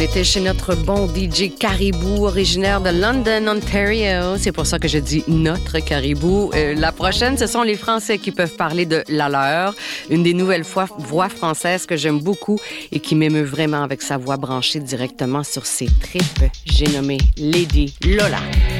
était chez notre bon DJ Caribou, originaire de London, Ontario. C'est pour ça que je dis notre Caribou. La prochaine, ce sont les Français qui peuvent parler de la leur, une des nouvelles voix françaises que j'aime beaucoup et qui m'émeut vraiment avec sa voix branchée directement sur ses tripes. J'ai nommé Lady Lola.